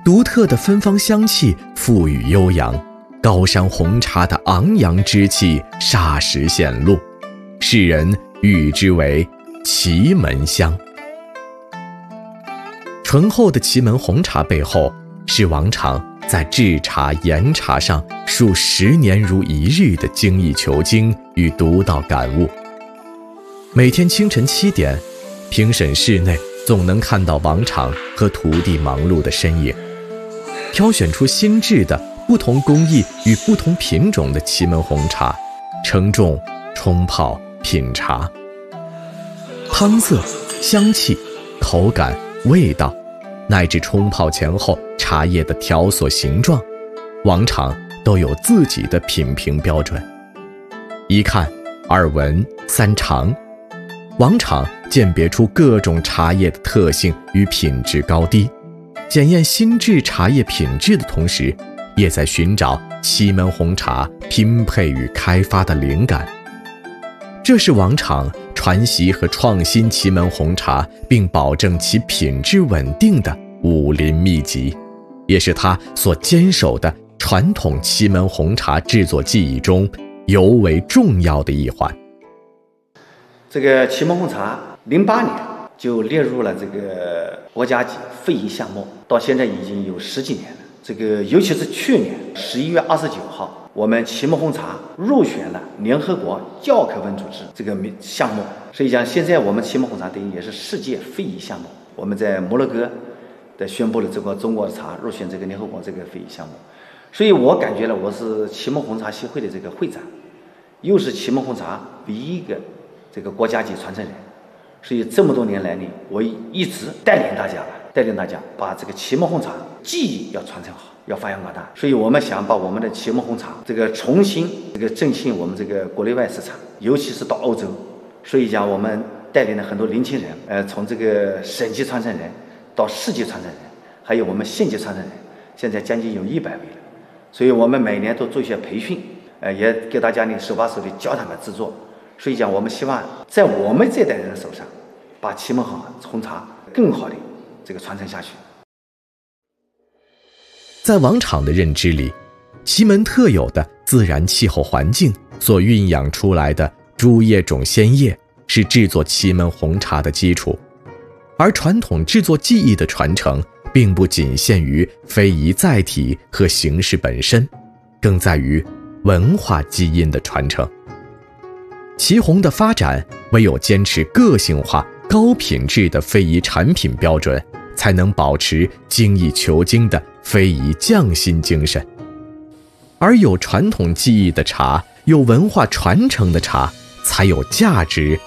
独特的芬芳香气馥郁悠扬，高山红茶的昂扬之气霎时显露，世人誉之为祁门香。醇厚的祁门红茶背后，是王昶在制茶研茶上数10年如一日的精益求精与独到感悟。每天清晨7点，评审室内总能看到王昶和徒弟忙碌的身影，挑选出新制的不同工艺与不同品种的祁门红茶，称重、冲泡、品茶。汤色、香气、口感、味道，乃至冲泡前后茶叶的条索形状，王昶都有自己的品评标准。一看二闻三尝，王昶鉴别出各种茶叶的特性与品质高低，检验新制茶叶品质的同时，也在寻找祁门红茶拼配与开发的灵感。这是王昶传习和创新祁门红茶并保证其品质稳定的武林秘籍，也是他所坚守的传统祁门红茶制作技艺中尤为重要的一环。 这个祁门红茶08年就列入了这个国家级非遗项目，到现在已经有10几年了。这个尤其是去年11月29号，我们祁门红茶入选了联合国教科文组织这个项目，所以讲现在我们祁门红茶等于也是世界非遗项目。我们在摩洛哥的宣布了这个中国的茶入选这个联合国这个非遗项目，所以我感觉了我是祁门红茶协会的这个会长，又是祁门红茶唯一一个这个国家级传承人，所以这么多年来呢，我一直带领大家把这个祁门红茶技艺要传承好，要发扬光大。所以我们想把我们的祁门红茶这个重新这个振兴我们这个国内外市场，尤其是到欧洲。所以讲我们带领了很多年轻人，从这个省级传承人到市级传承人，还有我们县级传承人，现在将近有100位了。所以我们每年都做一些培训，也给大家呢手把手的教他们制作。所以讲我们希望在我们这代人的手上，把祁门红茶更好的这个传承下去。 在王昶的认知里，祁门特有的自然气候环境所蕴养出来的株叶种鲜叶是制作祁门红茶的基础，而传统制作技艺的传承并不仅限于非遗载体和形式本身，更在于文化基因的传承。祁红的发展唯有坚持个性化高品质的非遗产品标准，才能保持精益求精的非遗匠心精神。而有传统技艺的茶，有文化传承的茶，才有价值